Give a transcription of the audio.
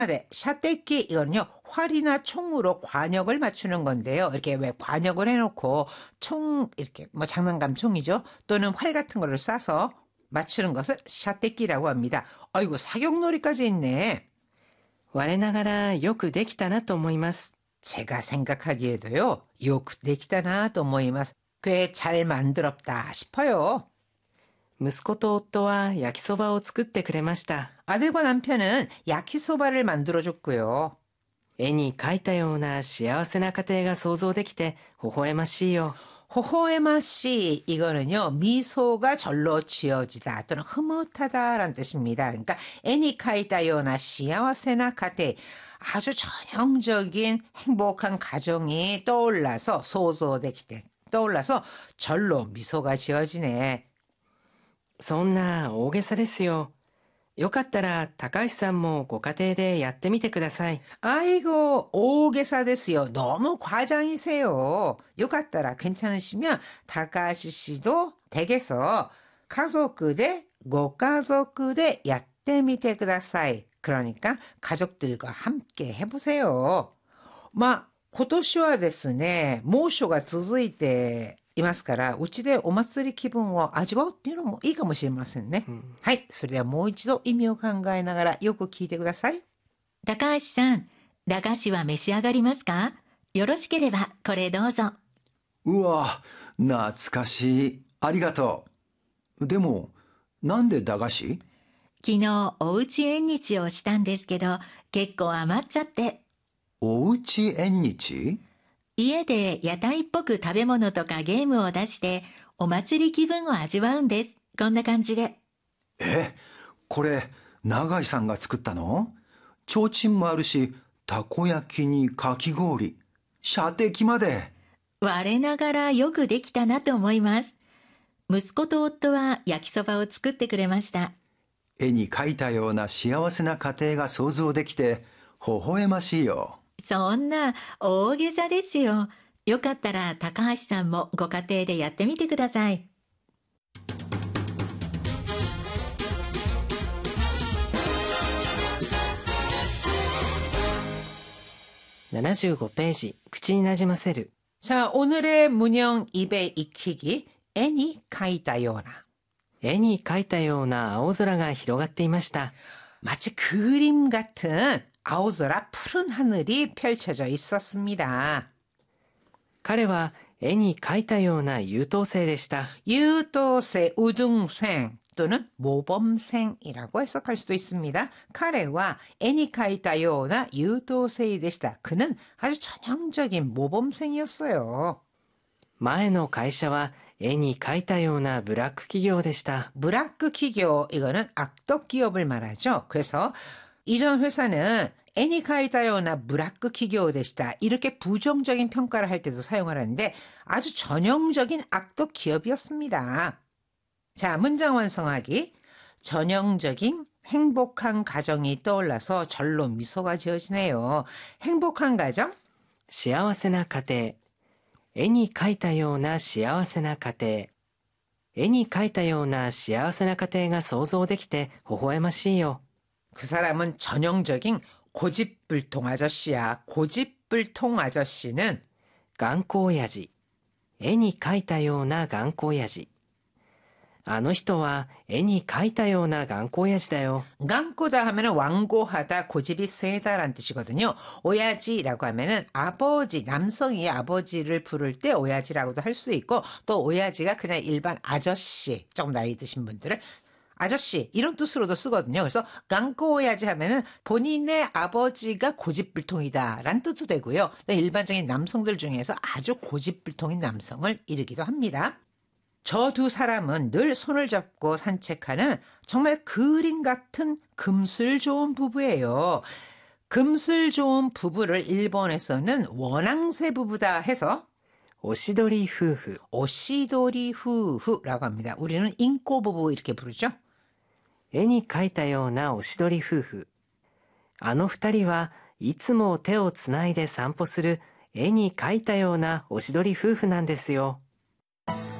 네, 샤떼끼 이거는요 활이나 총으로 관역을 맞추는 건데요. 이렇게 왜 관역을 해놓고 총 이렇게 뭐 장난감 총이죠. 또는 활 같은 거를 쏴서 맞추는 것을 샤떼끼라고 합니다. 아이고 사격놀이까지 있네. 我ながらよくできたなと思います。 제가 생각하기에도요. 요크 데키다나 또 모이마스. 꽤 잘 만들었다 싶어요. 息子と夫は焼きそばを作ってくれました。 아들과 남편은 야키소바를 만들어줬고요. 絵に描いたような幸せな家庭が想像できて微笑ましいよ。 호호에마씨 이거는요 미소가 절로 지어지다 또는 흐뭇하다라는 뜻입니다. 그러니까 애니카이다요나 시아와세나 가테 아주 전형적인 행복한 가정이 떠올라서 소소되기때 떠올라서 절로 미소가 지어지네. そんな大げさですよ。よかったら高橋さんもご家庭でやってみてください。 아이고 오게사 됐어요. 너무 과장이세요. 요같더라 괜찮으시면 다카시 씨도 댁에서 가족들 고가족들 야떼미테 쿠다사이. 그러니까 가족들과 함께 해보세요. 今年はですね猛暑が続いていますからうちでお祭り気分を味わうっていうのもいいかもしれませんね。はい、それではもう一度意味を考えながらよく聞いてください。 高橋さん、駄菓子は召し上がりますか？よろしければこれどうぞ。 うわ、懐かしい。ありがとう。でも、なんで駄菓子？ 昨日おうち縁日をしたんですけど、結構余っちゃって。 おうち縁日？ 家で屋台っぽく食べ物とかゲームを出してお祭り気分を味わうんです。こんな感じで。 これ永井さんが作ったの？提灯もあるし、たこ焼きにかき氷、射的まで。 我ながらよくできたなと思います。息子と夫は焼きそばを作ってくれました。 絵に描いたような幸せな家庭が想像できて微笑ましいよ。 そんな大げさですよ。よかったら高橋さんもご家庭でやってみてください。 75ページ、口になじませる。 자, 오늘의 문형 입에 익히기. 애니 카이다요나. 絵に描いたような青空が広がっていました。 마치 그림 같은 아오zo라 푸른 하늘이 펼쳐져 있었습니다. 彼は絵に描いたような優等生でした。 유도세 우등생 또는 모범생이라고 해석할 수도 있습니다. 카레와 애니카이타요나 유도세이 되시다. 그는 아주 전형적인 모범생이었어요. 前の会社は絵に描いたようなブラック企業でした。 브라크 기교 이거는 악덕 기업을 말하죠. 그래서 이전 회사는 애니카이다요나 브라크 기교 되시다. 이렇게 부정적인 평가를 할 때도 사용을 하는데 아주 전형적인 악덕 기업이었습니다. 자, 문장 완성하기. 전형적인 행복한 가정이 떠올라서 절로 미소가 지어지네요. 행복한 가정? 幸せな家庭。絵に描いたような幸せな家庭。絵に描いたような幸せな家庭が想像できて微笑ましいよ。 그 사람은 전형적인 고집불통 아저씨야. 고집불통 아저씨는 頑固親父。絵に描いたような頑固親父。あの人は絵に描いたような頑固親父だよ。 頑固다 하면은 완고하다, 고집이 세다라는 뜻이거든요. 오야지라고 하면은 아버지, 남성이 아버지를 부를 때 오야지라고도 할 수 있고 또 오야지가 그냥 일반 아저씨, 조금 나이 드신 분들을 아저씨 이런 뜻으로도 쓰거든요. 그래서 강꼬오야지 하면은 본인의 아버지가 고집불통이다라는 뜻도 되고요. 일반적인 남성들 중에서 아주 고집불통인 남성을 이르기도 합니다. 저 두 사람은 늘 손을 잡고 산책하는 정말 그림 같은 금슬 좋은 부부예요. 금슬 좋은 부부를 일본에서는 원앙새 부부다 해서 おしどり夫婦。 오시도리 후후라고 합니다. 우리는 인꼬 부부 이렇게 부르죠. 絵に描いたようなおしどり夫婦。あの二人はいつも手をつないで散歩する絵に描いたようなおしどり夫婦なんですよ。